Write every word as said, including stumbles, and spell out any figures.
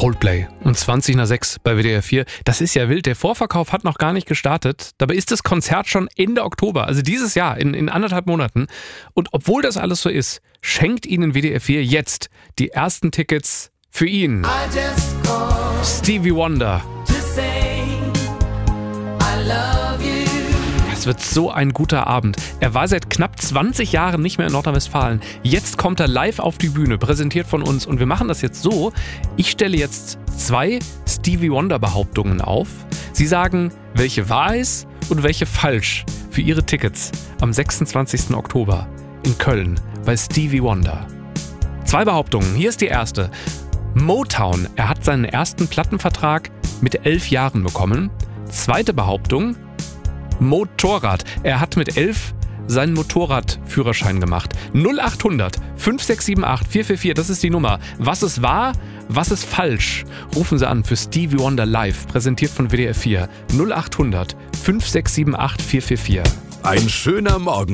Coldplay um zwanzig nach sechs bei W D R vier. Das ist ja wild. Der Vorverkauf hat noch gar nicht gestartet. Dabei ist das Konzert schon Ende Oktober, also dieses Jahr, in, in anderthalb Monaten. Und obwohl das alles so ist, schenkt Ihnen W D R vier jetzt die ersten Tickets für ihn. Stevie Wonder. Es wird so ein guter Abend. Er war seit knapp zwanzig Jahren nicht mehr in Nordrhein-Westfalen. Jetzt kommt er live auf die Bühne, präsentiert von uns. Und wir machen das jetzt so. Ich stelle jetzt zwei Stevie Wonder Behauptungen auf. Sie sagen, welche wahr ist und welche falsch für Ihre Tickets am sechsundzwanzigsten Oktober in Köln bei Stevie Wonder. Zwei Behauptungen. Hier ist die erste. Motown. Er hat seinen ersten Plattenvertrag mit elf Jahren bekommen. Zweite Behauptung. Motorrad. Er hat mit elf seinen Motorradführerschein gemacht. null acht hundert fünf sechs sieben acht vier vier vier, das ist die Nummer. Was ist wahr, was ist falsch? Rufen Sie an für Stevie Wonder Live, präsentiert von W D R vier. null acht hundert fünf sechs sieben acht vier vier vier. Ein schöner Morgen